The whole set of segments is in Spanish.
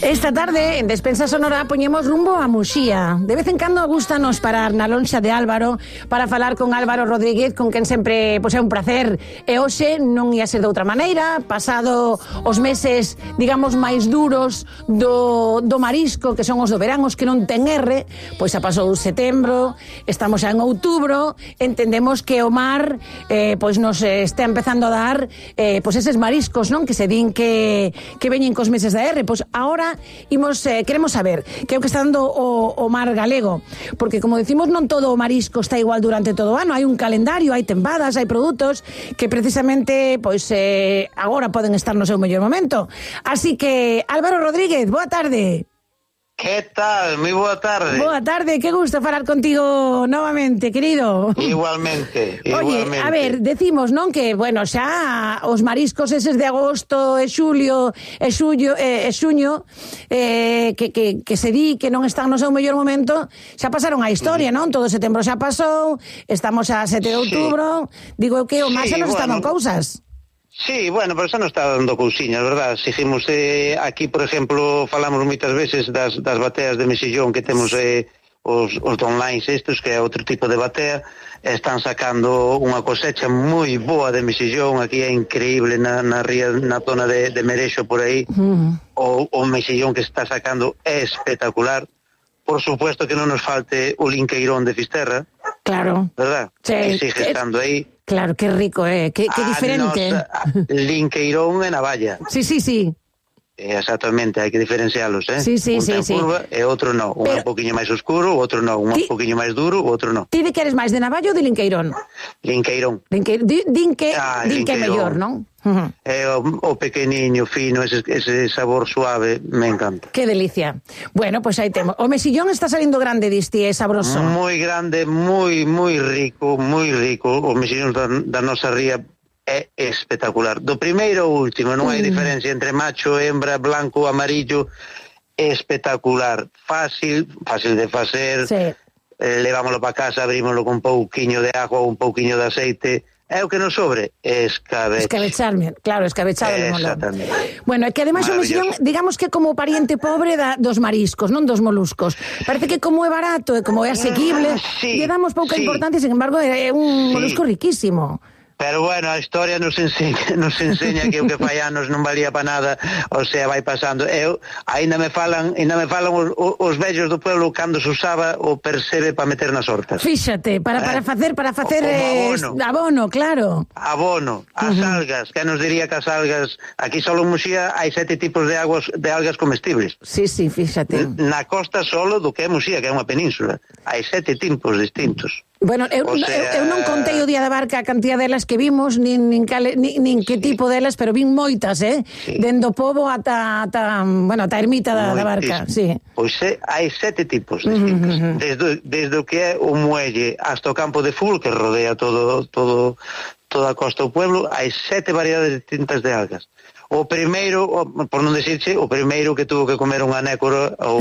Esta tarde, en Despensa Sonora, poñemos rumbo a Muxía. De vez en cando gústanos parar na lonxa de Álvaro para falar con Álvaro Rodríguez, con quen sempre é un placer. E hoxe non ia ser de outra maneira, pasado os meses, digamos, máis duros do marisco, que son os do verán, os que non ten R, pois xa pasou setembro, estamos xa en outubro, entendemos que o mar pois nos está empezando a dar pois eses mariscos, non? Que se din que veñen cos meses da R. Pois agora queremos saber que é o que está dando o mar galego, porque como decimos, non todo o marisco está igual durante todo o ano, hai un calendario, hai tembadas, hai produtos que precisamente pois agora poden estar no seu mellor momento. Así que, Álvaro Rodríguez, boa tarde. Que tal? Moi boa tarde. Boa tarde, que gusto falar contigo novamente, querido. Igualmente. Oye, a ver, decimos, non, que, bueno, xa os mariscos eses de agosto e xulio e xuño que se di que non están no seu mellor momento, xa pasaron a historia, non? Todo setembro xa pasou, estamos a 7 de outubro, digo que o mar xa nos están dando cousas. Sí, bueno, pero xa nos está dando cousiñas, verdad? Seguimos aquí, por exemplo, falamos moitas veces das bateas de mexillón que temos os online estes, que é outro tipo de batea, están sacando unha cosecha moi boa de mexillón, aquí é increíble na ría, na zona de Merexo por aí, o mexillón que se está sacando é espectacular. Por supuesto que non nos falte o linqueirón de Fisterra, claro, verdad? Sí, que sigue estando aí. Claro, que rico, que diferente. Linqueirón e navalla. Sí. Exactamente, hai que diferencialos, Sí. ten curva e outro non. Un poquinho máis oscuro, outro non. Un poquinho máis duro, outro non. Ti de que eres máis de navalla ou de linqueirón? Linqueirón. Din que é mellor, non? É o pequeniño, fino, ese sabor suave, me encanta. Que delicia. Bueno, pois aí temos. O mexillón está salindo grande, diste, é sabroso. Moi grande, moi rico. O mexillón da nosa ría é espectacular. Do primeiro ao último, non hai diferencia entre macho, hembra, blanco, amarillo, espectacular. Fácil de facer. Sí. Levámoslo para casa, abrímoslo con un pouquiño de agua, un pouquiño de aceite. É o que nos sobre, escabecharme. Claro, escabecharme. Exactamente. Bueno, é que ademais o mexillón, digamos que como pariente pobre dos mariscos, non dos moluscos. Parece que como é barato e como é asequible, lle damos pouca importancia, sin embargo, é un molusco riquísimo. Pero bueno, a historia nos enseña que o que fai anos non valía para nada, o sea, vai pasando. Ainda me falan os vellos do pueblo cando se usaba o percebe para meter nas hortas. Fíxate, para facer abono, claro. Abono, as algas, que nos diría que as algas, aquí solo en Muxía hai 7 tipos de algas comestibles. Sí, fíxate. Na costa solo do que é Muxía, que é unha península, hai 7 tipos distintos. Bueno, eu non contei o día da barca a cantidad delas que vimos, nin que tipo delas, pero vin moitas, dende o pobo ata a ermita da barca, sí. Pois hai 7 tipos distintos, desde o que é o muelle hasta o campo de fútbol que rodea toda a costa do pueblo, hai 7 variedades distintas de algas. O primeiro, por non decirche, o primeiro que tuvo que comer unha nécora ou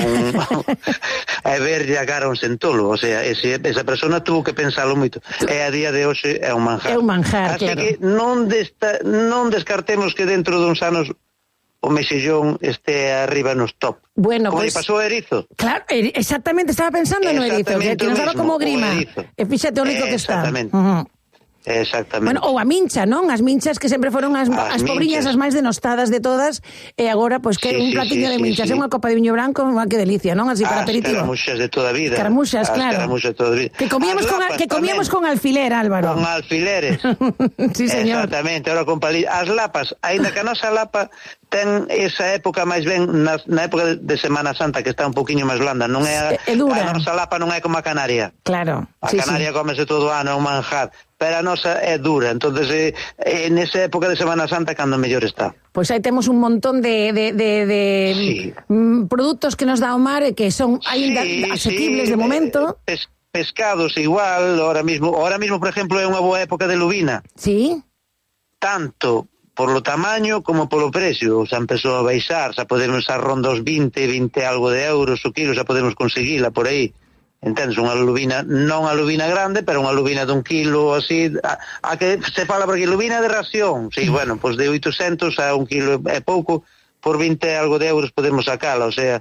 a verlle a cara un centolo, o sea, esa persona tuvo que pensalo moito. E a día de hoxe é un manjar. É un manjar, así claro. Que non descartemos que dentro duns anos o mexillón este arriba nos top. Bueno, como pues, pasou a erizo. Claro, exactamente, estaba pensando no erizo, que nos daba como grima. E fíxate o rico que está. Exactamente. Exactamente. Bueno, ou a mincha, non? As minchas que sempre foron as pobriñas as máis denostadas de todas, e agora, pois, que un platiño de minchas, unha copa de viño branco, que delicia, non? Así para aperitivo. As caramuxas de toda a vida. Caramuxas, claro. Que comíamos con alfiler, Álvaro. Con alfileres. Sí, señor. Exactamente, ahora con palillas. As lapas, aínda que a nosa lapa ten esa época máis ben na época de Semana Santa, que está un poquinho máis blanda, non é a nosa lapa non é como a canaria. Claro. A canaria cómese todo o ano, é un manjar. Pero a nosa é dura, entonces nesa época de Semana Santa cando mellor está. Pois aí temos un montón de produtos que nos dá o mar e que son aínda asequibles de momento. Pescados igual, ahora mismo, por exemplo, é unha boa época de lubina. Sí. Tanto por lo tamaño como polo precio, xa empezou a baixar, xa podemos a ronda os 20 algo de euros o kilo, xa podemos conseguila por aí. Entendes, unha lubina, non a lubina grande, pero unha lubina de 1 kilo, así, a que se fala porque lubina de ración, sí, bueno, pois de 800 a 1 kilo é pouco, por 20 e algo de euros podemos sacala, o sea,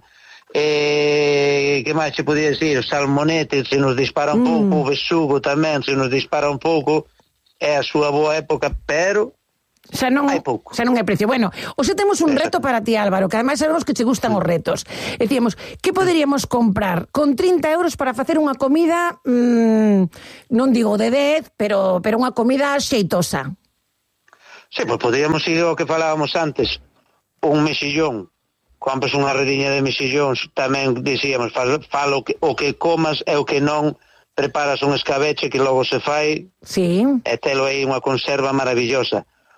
que máis se podía decir, o salmonete se nos dispara un pouco, o besugo tamén se nos dispara un pouco, é a súa boa época, pero xa non é precio. Bueno, hoxe temos un reto para ti, Álvaro, que ademais sabemos que che gustan os retos. Decíamos, que poderíamos comprar con 30 euros para facer unha comida, non digo de 10, pero unha comida xeitosa? Sí, pois poderíamos ir ao que falábamos antes, un mexillón, compras unha rediña de mexillóns, tamén dicíamos, falo o que comas e o que non, preparas un escabeche que logo se fai, e telo aí unha conserva maravillosa.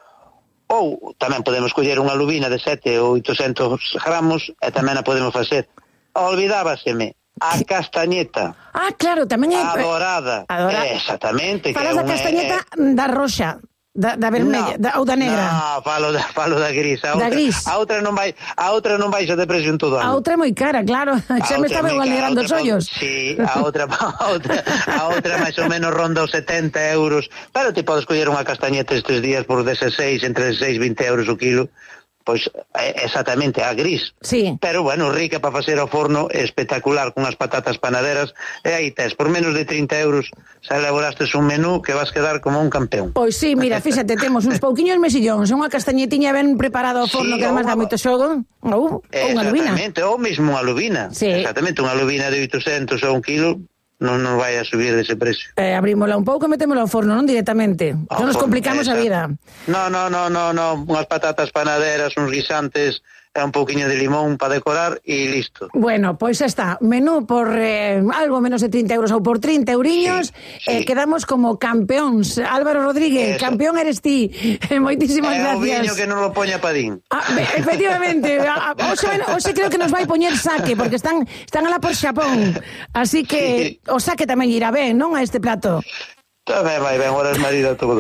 Ou tamén podemos coller unha lubina de 7 ou 800 gramos e tamén a podemos facer. Olvidábaseme, a castañeta. Ah, claro, tamén é... A dorada. Exactamente. Falas da castañeta da roxa. Da vermella, ou da negra? No, falo da gris. Da gris. A outra non vai xa de precio en todo ano. A outra é moi cara, claro. Xa me estaba alegrando os ollos. Sí, a outra máis ou menos ronda os 70 euros. Pero te podes coller unha castañeta estes días por 16, entre 16 e 20 euros o kilo. Pois exactamente, a gris. Sí. Pero bueno, rica para facer ao forno, espectacular, con as patatas panaderas, e aí tes, por menos de 30 euros, xa elaborastes un menú que vas quedar como un campeón. Pois sí, mira, fíxate, temos uns pouquiños mexillóns, unha castañetiña ben preparada ao forno, que además dá moito xogo, ou unha lubina. Exactamente, ou mesmo unha lubina. Sí. Exactamente, unha lubina de 800 ou un kilo, non vai a subir dese precio. Abrímola un pouco e metémola ao forno, non directamente. Non nos complicamos a vida. No, unhas patatas panaderas, uns guisantes, e un pouquiño de limón para decorar e listo. Bueno, pois xa está. Menú por algo menos de 30 euros ou por 30 euriños, quedamos como campeóns. Álvaro Rodríguez, campeón eres ti. Moitísimas gracias. O viño que non lo poña Padín. Efectivamente. Hoxe creo que nos vai poñer saque, porque están alá por Xapón. Así que o saque tamén irá ben, non, a este plato? Tamén vai ben, ahora es marido todo.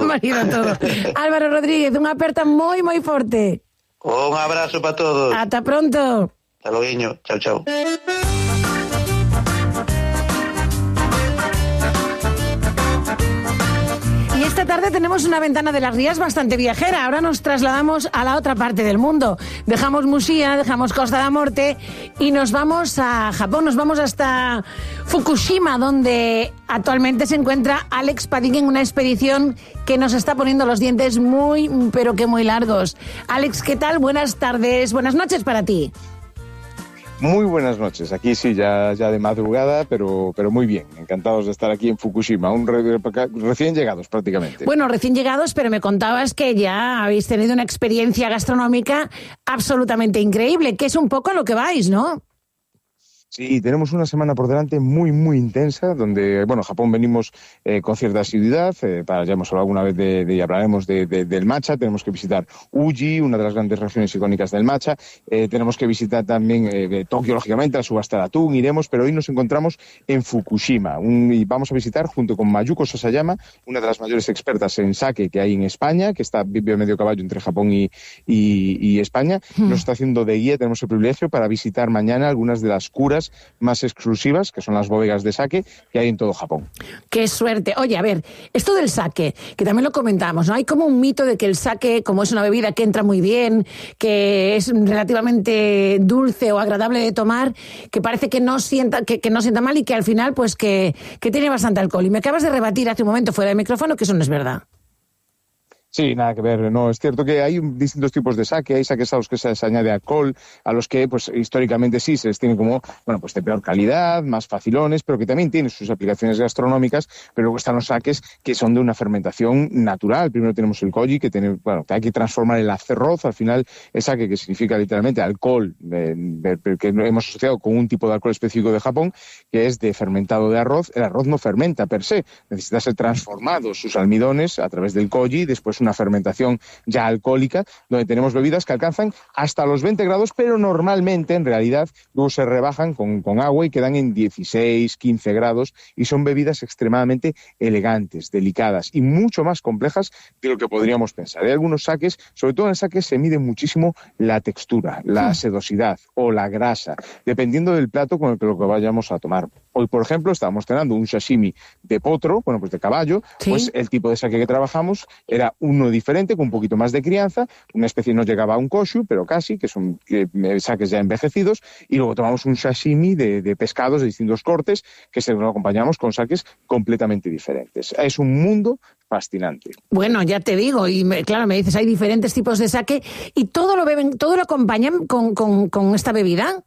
Álvaro Rodríguez, unha aperta moi, moi forte. Un abrazo para todos. Ata pronto. Hasta luego. Chao, chao. Y esta tarde tenemos una ventana de las Rías bastante viajera. Ahora nos trasladamos a la otra parte del mundo. Dejamos Muxía, dejamos Costa da Morte y nos vamos a Japón. Nos vamos hasta Fukushima, donde actualmente se encuentra Alex Padín en una expedición que nos está poniendo los dientes muy, pero que muy largos. Alex, ¿qué tal? Buenas tardes, buenas noches para ti. Muy buenas noches. Aquí sí, ya de madrugada, pero muy bien. Encantados de estar aquí en Fukushima, recién llegados prácticamente. Bueno, recién llegados, pero me contabas que ya habéis tenido una experiencia gastronómica absolutamente increíble, que es un poco a lo que vais, ¿no? Sí, tenemos una semana por delante muy, muy intensa, donde, bueno, Japón venimos con cierta asiduidad, ya hemos hablado alguna vez y hablaremos del matcha, tenemos que visitar Uji, una de las grandes regiones icónicas del matcha, tenemos que visitar también Tokio, lógicamente, la subasta del atún, iremos, pero hoy nos encontramos en Fukushima, y vamos a visitar, junto con Mayuko Sasayama, una de las mayores expertas en sake que hay en España, que vive a medio caballo entre Japón y España, nos está haciendo de guía, tenemos el privilegio para visitar mañana algunas de las curas más exclusivas, que son las bodegas de sake que hay en todo Japón. ¡Qué suerte! Oye, a ver, esto del sake, que también lo comentamos, ¿no? Hay como un mito de que el sake, como es una bebida que entra muy bien, que es relativamente dulce o agradable de tomar, que parece que no sienta mal y que al final, pues, que tiene bastante alcohol. Y me acabas de rebatir hace un momento fuera de micrófono que eso no es verdad. Sí, nada que ver. No, es cierto que hay distintos tipos de sake. Hay sakes a los que se les añade alcohol, a los que, pues, históricamente sí se les tiene como, bueno, pues de peor calidad, más facilones, pero que también tienen sus aplicaciones gastronómicas. Pero luego están los sakes que son de una fermentación natural. Primero tenemos el koji, que hay que transformar el arroz. Al final, el sake, que significa literalmente alcohol, que hemos asociado con un tipo de alcohol específico de Japón, que es de fermentado de arroz. El arroz no fermenta per se, necesita ser transformado sus almidones a través del koji, después una fermentación ya alcohólica, donde tenemos bebidas que alcanzan hasta los 20 grados, pero normalmente, en realidad, luego se rebajan con agua y quedan en 16, 15 grados, y son bebidas extremadamente elegantes, delicadas y mucho más complejas de lo que podríamos pensar. Hay algunos sakes, sobre todo en el sake se mide muchísimo la textura, la sedosidad o la grasa, dependiendo del plato con el que lo que vayamos a tomar. Hoy, por ejemplo, estábamos cenando un sashimi de potro, bueno, pues de caballo, ¿sí? Pues el tipo de sake que trabajamos era uno diferente, con un poquito más de crianza, una especie no llegaba a un koshu, pero casi, que son sakes ya envejecidos, y luego tomamos un sashimi de pescados de distintos cortes, que se lo acompañamos con sakes completamente diferentes. Es un mundo fascinante. Bueno, ya te digo, y claro, me dices, hay diferentes tipos de sake, y todo lo beben, todo lo acompañan con esta bebida.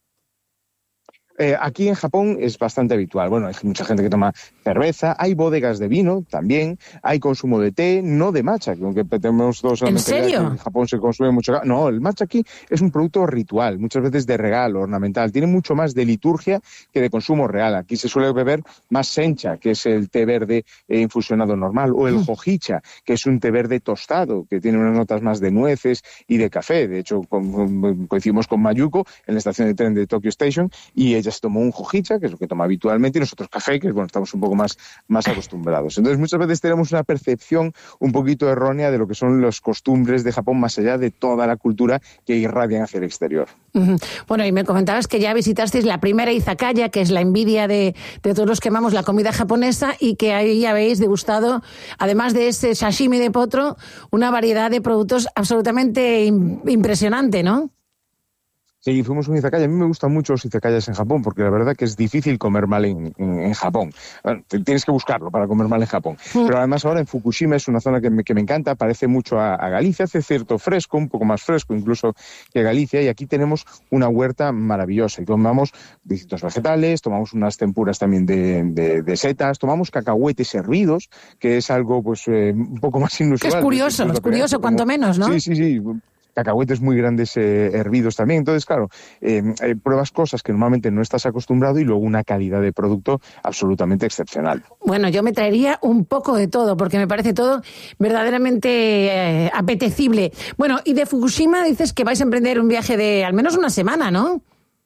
Aquí en Japón es bastante habitual. Bueno, hay mucha gente que toma cerveza, hay bodegas de vino también, hay consumo de té, no de matcha, que aunque tenemos todos... ¿En serio? En Japón se consume mucho... No, el matcha aquí es un producto ritual, muchas veces de regalo, ornamental. Tiene mucho más de liturgia que de consumo real. Aquí se suele beber más sencha, que es el té verde infusionado normal, o el hojicha, que es un té verde tostado, que tiene unas notas más de nueces y de café. De hecho, coincidimos con Mayuko en la estación de tren de Tokyo Station, y ella se tomó un hojicha, que es lo que toma habitualmente, y nosotros café, que bueno, estamos un poco más acostumbrados. Entonces, muchas veces tenemos una percepción un poquito errónea de lo que son las costumbres de Japón, más allá de toda la cultura que irradian hacia el exterior. Bueno, y me comentabas que ya visitasteis la primera izakaya, que es la envidia de todos los que amamos la comida japonesa, y que ahí habéis degustado, además de ese sashimi de potro, una variedad de productos absolutamente impresionante, ¿no? Sí, fuimos a un izakaya. A mí me gustan mucho los izakayas en Japón, porque la verdad que es difícil comer mal en Japón. Bueno, tienes que buscarlo para comer mal en Japón. Pero además ahora en Fukushima es una zona que me encanta, parece mucho a Galicia, hace cierto fresco, un poco más fresco incluso que Galicia, y aquí tenemos una huerta maravillosa. Y tomamos distintos vegetales, tomamos unas tempuras también de setas, tomamos cacahuetes hervidos, que es algo pues un poco más inusual. Que es curioso, cuanto menos, ¿no? Sí. Cacahuetes muy grandes hervidos también. Entonces, claro, pruebas cosas que normalmente no estás acostumbrado y luego una calidad de producto absolutamente excepcional. Bueno, yo me traería un poco de todo, porque me parece todo verdaderamente apetecible. Bueno, y de Fukushima dices que vais a emprender un viaje de al menos una semana, ¿no?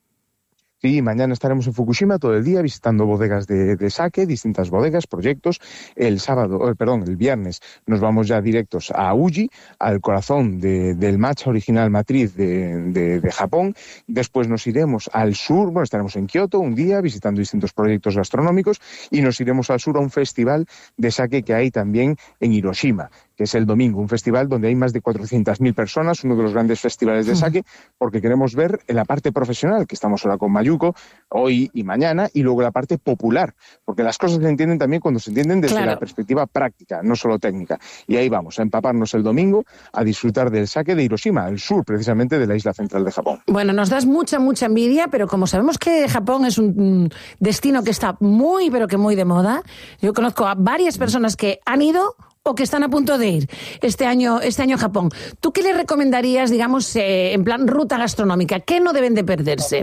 Sí, mañana estaremos en Fukushima todo el día visitando bodegas de sake, distintas bodegas, proyectos. El viernes nos vamos ya directos a Uji, al corazón del matcha original matriz de Japón. Después nos iremos al sur, estaremos en Kioto un día visitando distintos proyectos gastronómicos, y nos iremos al sur a un festival de sake que hay también en Hiroshima, que es el domingo, un festival donde hay más de 400.000 personas, uno de los grandes festivales de sake, porque queremos ver en la parte profesional, que estamos ahora con Mayuko, hoy y mañana, y luego la parte popular, porque las cosas se entienden también cuando se entienden desde la perspectiva práctica, no solo técnica. Y ahí vamos, a empaparnos el domingo, a disfrutar del sake de Hiroshima, el sur precisamente de la isla central de Japón. Bueno, nos das mucha envidia, pero como sabemos que Japón es un destino que está muy, pero que muy de moda, yo conozco a varias personas que han ido o que están a punto de ir este año a Japón. ¿Tú qué le recomendarías, digamos, en plan ruta gastronómica? ¿Qué no deben de perderse?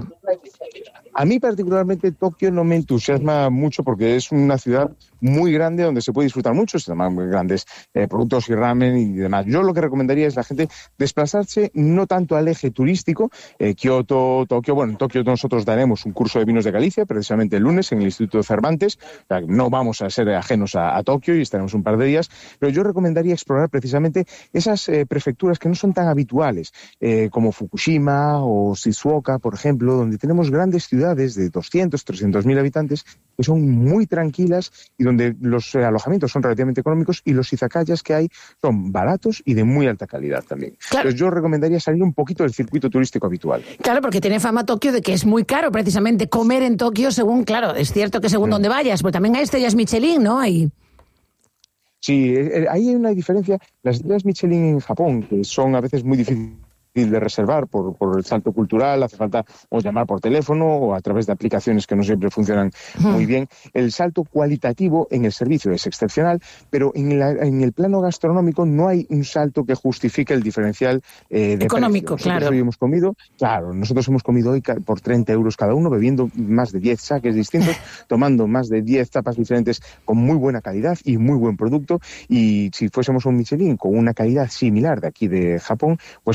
A mí particularmente Tokio no me entusiasma mucho porque es una ciudad muy grande donde se puede disfrutar mucho, se toman muy grandes productos y ramen y demás. Yo lo que recomendaría es la gente desplazarse no tanto al eje turístico, Kioto, Tokio. Bueno, en Tokio nosotros daremos un curso de vinos de Galicia, precisamente el lunes en el Instituto Cervantes. O sea, no vamos a ser ajenos a Tokio y estaremos un par de días, pero yo recomendaría explorar precisamente esas prefecturas que no son tan habituales, como Fukushima o Shizuoka, por ejemplo, donde tenemos grandes ciudades de 200, 300.000 habitantes que son muy tranquilas y donde los alojamientos son relativamente económicos y los izakayas que hay son baratos y de muy alta calidad también. Claro. Entonces yo recomendaría salir un poquito del circuito turístico habitual. Claro, porque tiene fama Tokio de que es muy caro precisamente comer en Tokio según, claro, es cierto que según donde vayas, pero también hay estrellas Michelin, ¿no? Sí, ahí hay una diferencia. Las estrellas Michelin en Japón, que son a veces muy difíciles de reservar por el salto cultural, hace falta o llamar por teléfono o a través de aplicaciones que no siempre funcionan muy bien. El salto cualitativo en el servicio es excepcional, pero en el plano gastronómico no hay un salto que justifique el diferencial de económico, precio. Nosotros hemos comido hoy por 30 euros cada uno, bebiendo más de 10 sakes distintos, tomando más de 10 tapas diferentes con muy buena calidad y muy buen producto, y si fuésemos un Michelin con una calidad similar de aquí de Japón, pues lógicamente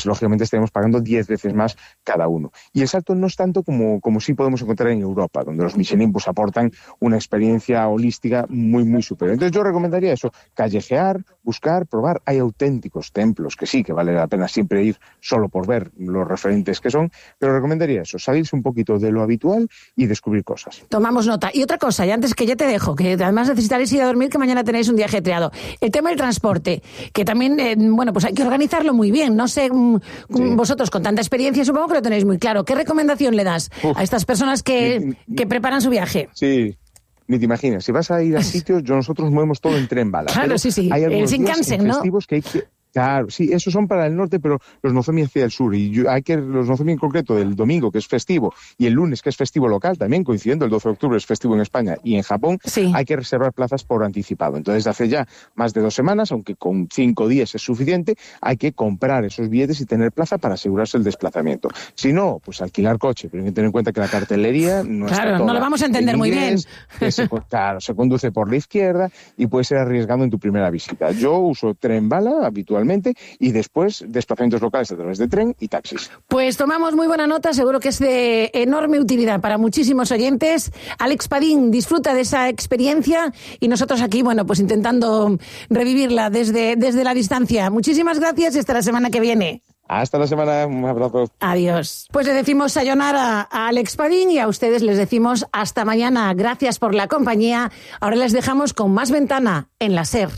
estaríamos pagando 10 veces más cada uno. Y el salto no es tanto como sí podemos encontrar en Europa, donde los Michelin pues aportan una experiencia holística muy, muy superior. Entonces yo recomendaría eso, callejear, buscar, probar. Hay auténticos templos que sí, que vale la pena siempre ir solo por ver los referentes que son, pero recomendaría eso, salirse un poquito de lo habitual y descubrir cosas. Tomamos nota. Y otra cosa, y antes que ya te dejo, que además necesitaréis ir a dormir, que mañana tenéis un día ajetreado. El tema del transporte, que también, pues hay que organizarlo muy bien. No sé, vosotros con tanta experiencia supongo que lo tenéis muy claro. ¿Qué recomendación le das a estas personas que preparan su viaje? Sí. Ni te imaginas, si vas a ir a sitios, nosotros movemos todo en tren bala. Claro, sí. Hay algunos Shinkansen, ¿no? festivos que hay que... Claro, sí, esos son para el norte, pero los Nozomi hacia el sur. Y los Nozomi en concreto del domingo, que es festivo, y el lunes, que es festivo local, también coincidiendo, el 12 de octubre es festivo en España y en Japón, hay que reservar plazas por anticipado. Entonces, hace ya más de 2 semanas, aunque con 5 días es suficiente, hay que comprar esos billetes y tener plaza para asegurarse el desplazamiento. Si no, pues alquilar coche, pero hay que tener en cuenta que la cartelería no está toda no lo vamos a entender muy bien. Se conduce por la izquierda y puede ser arriesgado en tu primera visita. Yo uso tren bala habitualmente y después desplazamientos locales a través de tren y taxis. Pues tomamos muy buena nota, seguro que es de enorme utilidad para muchísimos oyentes. Alex Padín disfruta de esa experiencia y nosotros aquí, pues intentando revivirla desde la distancia. Muchísimas gracias y hasta la semana que viene. Hasta la semana, un abrazo. Adiós. Pues le decimos sayonara a Alex Padín y a ustedes les decimos hasta mañana. Gracias por la compañía. Ahora les dejamos con más Ventana en la SER.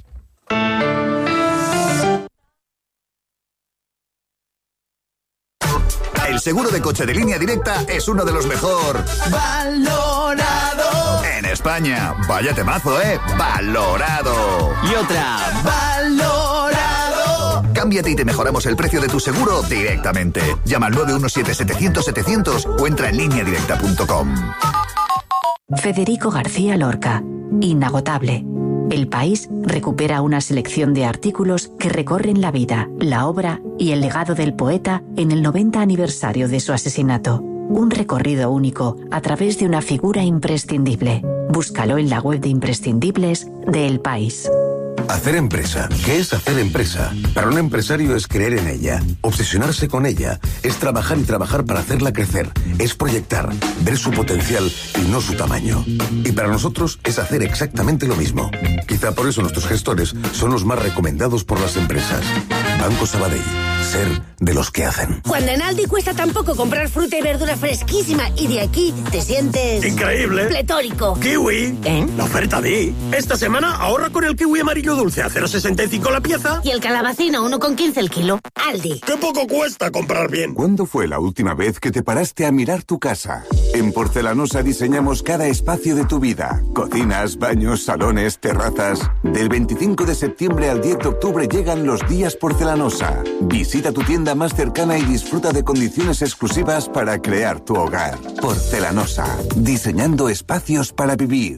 El seguro de coche de Línea Directa es uno de los mejor valorado en España. Vaya temazo, valorado. Y otra, valorado. Cámbiate y te mejoramos el precio de tu seguro directamente. Llama al 917-700-700 o entra en lineadirecta.com. Federico García Lorca, inagotable. El País recupera una selección de artículos que recorren la vida, la obra y el legado del poeta en el 90 aniversario de su asesinato. Un recorrido único a través de una figura imprescindible. Búscalo en la web de imprescindibles de El País. Hacer empresa. ¿Qué es hacer empresa? Para un empresario es creer en ella, obsesionarse con ella, es trabajar y trabajar para hacerla crecer, es proyectar, ver su potencial y no su tamaño. Y para nosotros es hacer exactamente lo mismo. Quizá por eso nuestros gestores son los más recomendados por las empresas. Banco Sabadell. Ser de los que hacen. Cuando en Aldi cuesta tan poco comprar fruta y verdura fresquísima y de aquí te sientes... ¡increíble! ¡Pletórico! ¡Kiwi! La oferta di. Esta semana ahorra con el kiwi amarillo dulce a 0,65 la pieza. Y el calabacino 1,15 el kilo. Aldi. ¡Qué poco cuesta comprar bien! ¿Cuándo fue la última vez que te paraste a mirar tu casa? En Porcelanosa diseñamos cada espacio de tu vida. Cocinas, baños, salones, terrazas. Del 25 de septiembre al 10 de octubre llegan los días Porcelanosa. Visita tu tienda más cercana y disfruta de condiciones exclusivas para crear tu hogar. Porcelanosa. Diseñando espacios para vivir.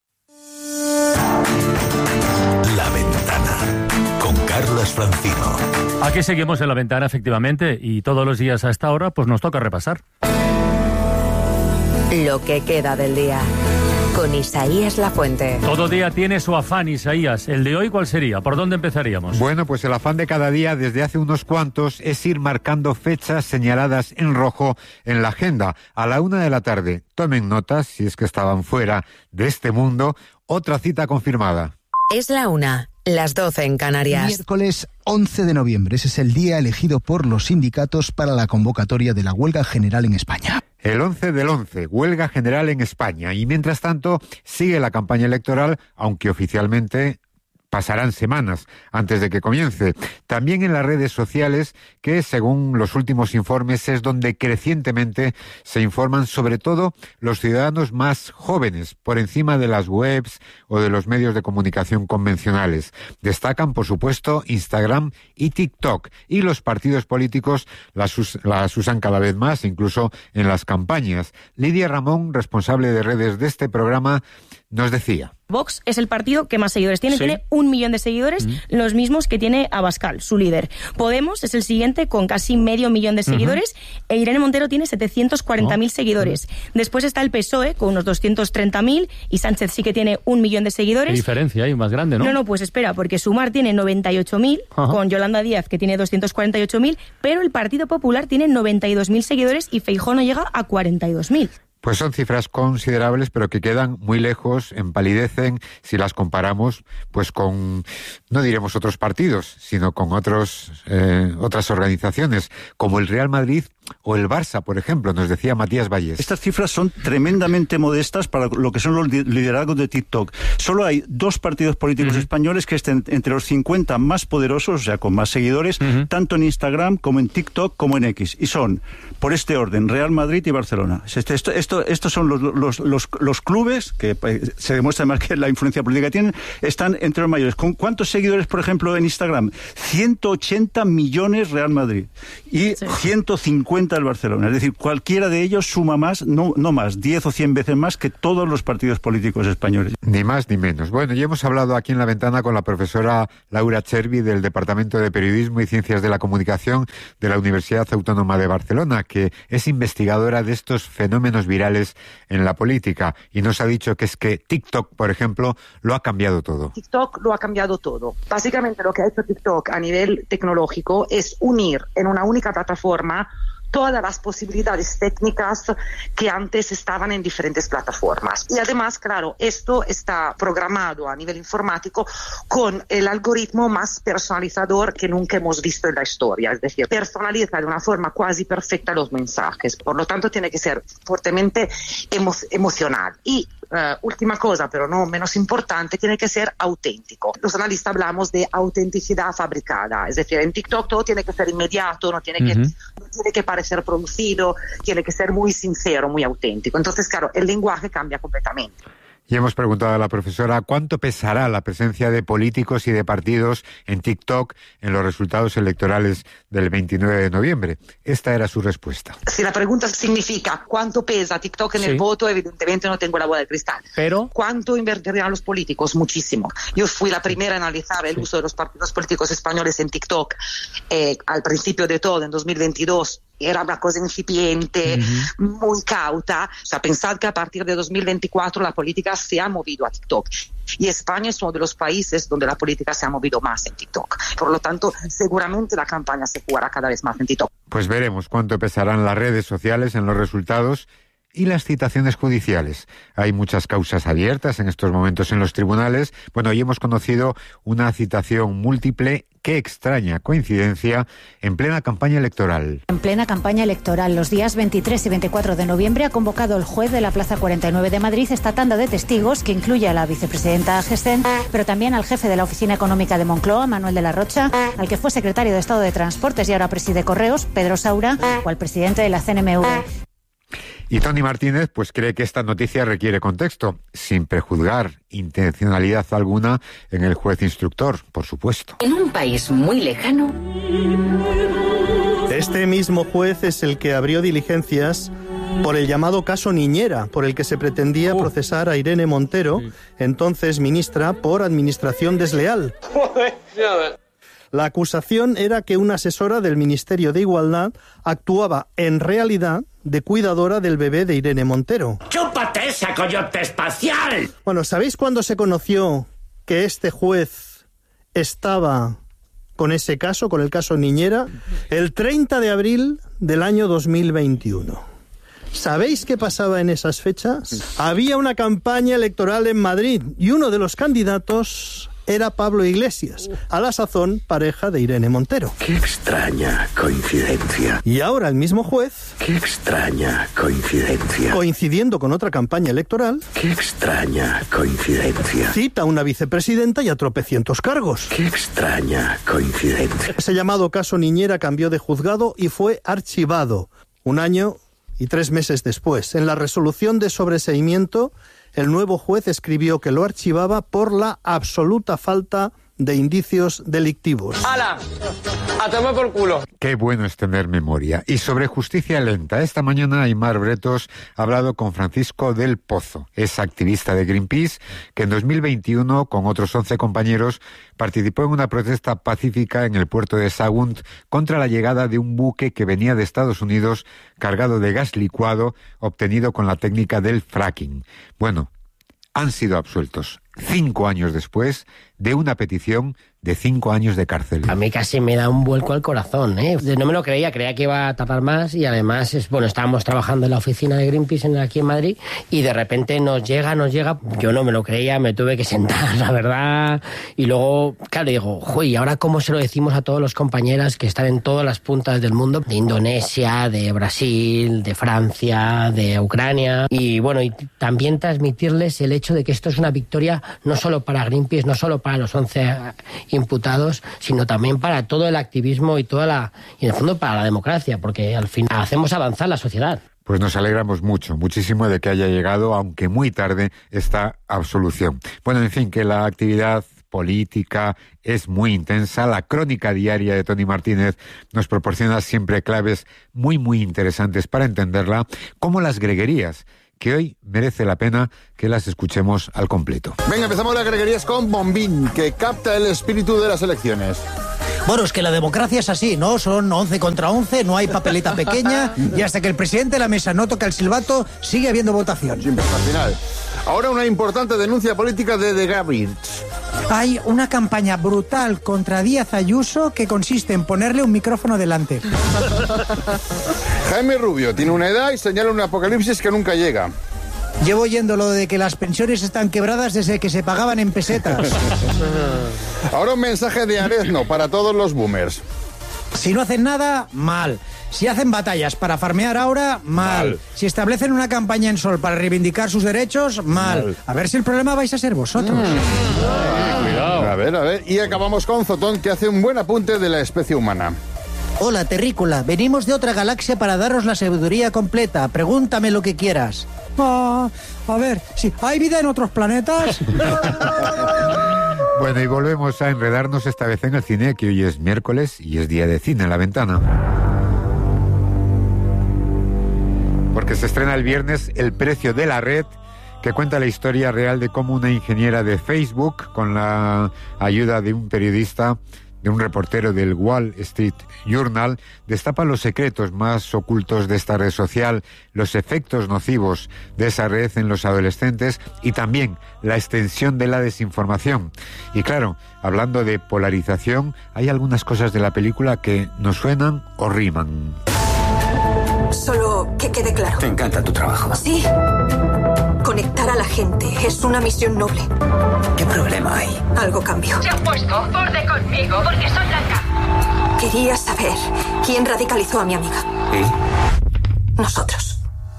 La Ventana con Carlos Francino. Aquí seguimos en La Ventana, efectivamente, y todos los días a esta hora pues nos toca repasar lo que queda del día con Isaías Lafuente. Todo día tiene su afán, Isaías. ¿El de hoy cuál sería? ¿Por dónde empezaríamos? Bueno, pues el afán de cada día desde hace unos cuantos es ir marcando fechas señaladas en rojo en la agenda. A la 1 de la tarde, tomen notas, si es que estaban fuera de este mundo, otra cita confirmada. Es la 1, las 12 en Canarias. Miércoles 11 de noviembre, ese es el día elegido por los sindicatos para la convocatoria de la huelga general en España. El 11 del 11, huelga general en España. Y mientras tanto, sigue la campaña electoral, aunque oficialmente pasarán semanas antes de que comience. También en las redes sociales, que según los últimos informes es donde crecientemente se informan sobre todo los ciudadanos más jóvenes, por encima de las webs o de los medios de comunicación convencionales. Destacan, por supuesto, Instagram y TikTok. Y los partidos políticos las usan cada vez más, incluso en las campañas. Lidia Ramón, responsable de redes de este programa, nos decía. Vox es el partido que más seguidores tiene, Sí. tiene 1 millón de seguidores, los mismos que tiene Abascal, su líder. Podemos es el siguiente con casi medio millón de seguidores, e Irene Montero tiene 740.000 seguidores. Después está el PSOE con unos 230.000 y Sánchez sí que tiene 1 millón de seguidores. ¿Qué diferencia hay más grande, no? No, pues espera, porque Sumar tiene 98.000, con Yolanda Díaz que tiene 248.000, pero el Partido Popular tiene 92.000 seguidores y Feijóo no llega a 42.000. Pues son cifras considerables, pero que quedan muy lejos, empalidecen, si las comparamos, pues con, no diremos otros partidos, sino con otras organizaciones, como el Real Madrid o el Barça, por ejemplo, nos decía Matías Valles. Estas cifras son tremendamente modestas para lo que son los liderazgos de TikTok. Solo hay 2 partidos políticos españoles que estén entre los 50 más poderosos, o sea, con más seguidores, tanto en Instagram como en TikTok como en X. Y son, por este orden, Real Madrid y Barcelona. Estos son los clubes, que se demuestra además que la influencia política que tienen, están entre los mayores. ¿Con cuántos seguidores, por ejemplo, en Instagram? 180 millones Real Madrid y 150 el Barcelona. Es decir, cualquiera de ellos suma más, no más, 10 o 100 veces más que todos los partidos políticos españoles. Ni más ni menos. Bueno, ya hemos hablado aquí en La Ventana con la profesora Laura Chervi del Departamento de Periodismo y Ciencias de la Comunicación de la Universidad Autónoma de Barcelona, que es investigadora de estos fenómenos virales en la política, y nos ha dicho que es que TikTok, por ejemplo, lo ha cambiado todo. TikTok lo ha cambiado todo. Básicamente lo que ha hecho TikTok a nivel tecnológico es unir en una única plataforma todas las posibilidades técnicas que antes estaban en diferentes plataformas. Y además, claro, esto está programado a nivel informático con el algoritmo más personalizador que nunca hemos visto en la historia. Es decir, personaliza de una forma casi perfecta los mensajes. Por lo tanto, tiene que ser fuertemente emocional. Y última cosa, pero no menos importante, tiene que ser auténtico. Los analistas hablamos de autenticidad fabricada. Es decir, en TikTok todo tiene que ser inmediato, no tiene que parecer producido, tiene que ser muy sincero, muy auténtico. Entonces, claro, el lenguaje cambia completamente. Y hemos preguntado a la profesora cuánto pesará la presencia de políticos y de partidos en TikTok en los resultados electorales del 29 de noviembre. Esta era su respuesta. Si la pregunta significa cuánto pesa TikTok en el voto, evidentemente no tengo la bola de cristal. Pero ¿cuánto invertirían los políticos? Muchísimo. Yo fui la primera a analizar el uso de los partidos políticos españoles en TikTok al principio de todo, en 2022. Era una cosa incipiente, muy cauta. O sea, pensad que a partir de 2024 la política se ha movido a TikTok. Y España es uno de los países donde la política se ha movido más en TikTok. Por lo tanto, seguramente la campaña se jugará cada vez más en TikTok. Pues veremos cuánto pesarán las redes sociales en los resultados y las citaciones judiciales. Hay muchas causas abiertas en estos momentos en los tribunales. Bueno, hoy hemos conocido una citación múltiple. Qué extraña coincidencia en plena campaña electoral. En plena campaña electoral, los días 23 y 24 de noviembre ha convocado el juez de la Plaza 49 de Madrid esta tanda de testigos que incluye a la vicepresidenta Gessen, pero también al jefe de la Oficina Económica de Moncloa, Manuel de la Rocha, al que fue secretario de Estado de Transportes y ahora preside Correos, Pedro Saura, o al presidente de la CNMV. Y Tony Martínez pues cree que esta noticia requiere contexto, sin prejuzgar intencionalidad alguna en el juez instructor, por supuesto. En un país muy lejano. Este mismo juez es el que abrió diligencias por el llamado caso Niñera, por el que se pretendía procesar a Irene Montero, entonces ministra, por administración desleal. La acusación era que una asesora del Ministerio de Igualdad actuaba en realidad de cuidadora del bebé de Irene Montero. ¡Chúpate esa coyote espacial! Bueno, ¿sabéis cuándo se conoció que este juez estaba con ese caso, con el caso Niñera? El 30 de abril del año 2021. ¿Sabéis qué pasaba en esas fechas? Había una campaña electoral en Madrid y uno de los candidatos era Pablo Iglesias, a la sazón pareja de Irene Montero. Qué extraña coincidencia. Y ahora el mismo juez... Qué extraña coincidencia. Coincidiendo con otra campaña electoral... Qué extraña coincidencia. Cita a una vicepresidenta y a tropecientos cargos. Qué extraña coincidencia. Ese llamado caso Niñera cambió de juzgado y fue archivado 1 año y 3 meses después. En la resolución de sobreseimiento, el nuevo juez escribió que lo archivaba por la absoluta falta de indicios delictivos. ¡Hala! ¡A tomar por culo! Qué bueno es tener memoria. Y sobre justicia lenta, esta mañana Aimar Bretos ha hablado con Francisco del Pozo. Es activista de Greenpeace, que en 2021, con otros 11 compañeros, participó en una protesta pacífica en el puerto de Sagunt contra la llegada de un buque que venía de Estados Unidos cargado de gas licuado obtenido con la técnica del fracking. Bueno, han sido absueltos 5 años después de una petición de 5 años de cárcel. A mí casi me da un vuelco al corazón, ¿eh? No me lo creía que iba a tardar más y además, estábamos trabajando en la oficina de Greenpeace aquí en Madrid y de repente nos llega, yo no me lo creía, me tuve que sentar, la verdad, y luego, claro, digo, ¿y ahora cómo se lo decimos a todos los compañeras que están en todas las puntas del mundo? De Indonesia, de Brasil, de Francia, de Ucrania, y bueno, y también transmitirles el hecho de que esto es una victoria no solo para Greenpeace, no solo para los 11 imputados, sino también para todo el activismo y en el fondo para la democracia, porque al final hacemos avanzar la sociedad. Pues nos alegramos muchísimo de que haya llegado, aunque muy tarde, esta absolución. Bueno, en fin, que la actividad política es muy intensa. La crónica diaria de Tony Martínez nos proporciona siempre claves muy interesantes para entenderla, como las greguerías, que hoy merece la pena que las escuchemos al completo. Venga, empezamos las greguerías con Bombín, que capta el espíritu de las elecciones. Bueno, es que la democracia es así, ¿no? Son 11 contra 11, no hay papeleta pequeña y hasta que el presidente de la mesa no toca el silbato, sigue habiendo votación. Siempre hasta el final. Ahora una importante denuncia política de The Gabriels. Hay una campaña brutal contra Díaz Ayuso que consiste en ponerle un micrófono delante. Jaime Rubio tiene una edad y señala un apocalipsis que nunca llega. Llevo oyendo lo de que las pensiones están quebradas desde que se pagaban en pesetas. Ahora un mensaje de Arezno para todos los boomers. Si no hacen nada, mal. Si hacen batallas para farmear ahora, mal. Si establecen una campaña en Sol para reivindicar sus derechos, mal. A ver si el problema vais a ser vosotros. Cuidado. A ver. Y acabamos con Zotón, que hace un buen apunte de la especie humana. Hola, terrícola. Venimos de otra galaxia para daros la sabiduría completa. Pregúntame lo que quieras. A ver, si ¿hay vida en otros planetas? Bueno, y volvemos a enredarnos esta vez en el cine, que hoy es miércoles y es día de cine en la ventana. Porque se estrena el viernes El precio de la red, que cuenta la historia real de cómo una ingeniera de Facebook, con la ayuda de un periodista, de un reportero del Wall Street Journal, destapa los secretos más ocultos de esta red social, los efectos nocivos de esa red en los adolescentes y también la extensión de la desinformación. Y claro, hablando de polarización, hay algunas cosas de la película que nos suenan o riman. Solo que quede claro. Te encanta tu trabajo. Sí. Conectar a la gente es una misión noble. ¿Qué problema hay? Algo cambió. Se han puesto borde conmigo porque soy blanca. Quería saber quién radicalizó a mi amiga. ¿Y? Nosotros.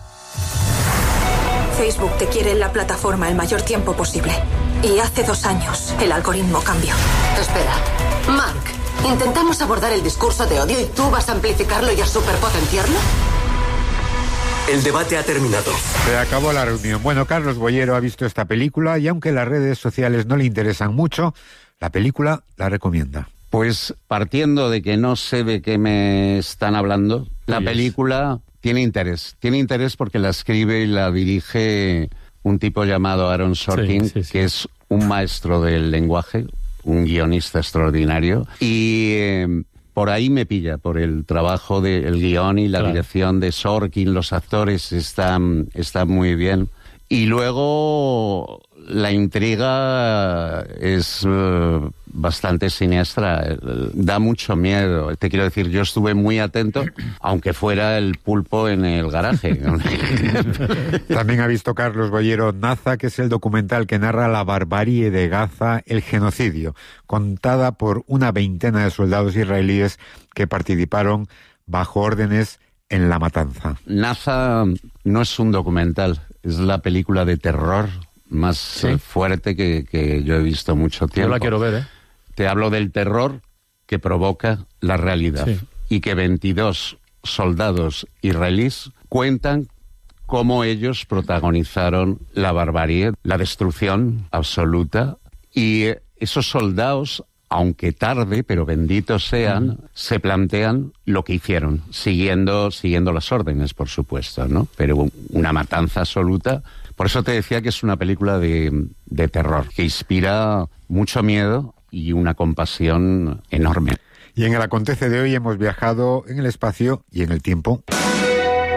Facebook te quiere en la plataforma el mayor tiempo posible. Y hace 2 años el algoritmo cambió. Espera. Mark, intentamos abordar el discurso de odio y tú vas a amplificarlo y a superpotenciarlo. El debate ha terminado. Se acabó la reunión. Bueno, Carlos Boyero ha visto esta película y aunque las redes sociales no le interesan mucho, la película la recomienda. Pues partiendo de que no sé de qué me están hablando, la película tiene interés. Tiene interés porque la escribe y la dirige un tipo llamado Aaron Sorkin, que es un maestro del lenguaje, un guionista extraordinario. Y por ahí me pilla, por el trabajo del guión y la dirección de Sorkin, los actores están muy bien. Y luego la intriga es bastante siniestra, da mucho miedo. Te quiero decir, yo estuve muy atento, aunque fuera el pulpo en el garaje. También ha visto Carlos Boyero Naza, que es el documental que narra la barbarie de Gaza, el genocidio, contada por una veintena de soldados israelíes que participaron bajo órdenes en la matanza. Naza no es un documental, es la película de terror más fuerte que yo he visto mucho tiempo. Yo la quiero ver, ¿eh? Te hablo del terror que provoca la realidad y que 22 soldados israelíes cuentan cómo ellos protagonizaron la barbarie, la destrucción absoluta y esos soldados, aunque tarde, pero benditos sean, se plantean lo que hicieron, siguiendo las órdenes, por supuesto, ¿no? Pero una matanza absoluta. Por eso te decía que es una película de terror, que inspira mucho miedo y una compasión enorme. Y en el Acontece de hoy hemos viajado en el espacio y en el tiempo.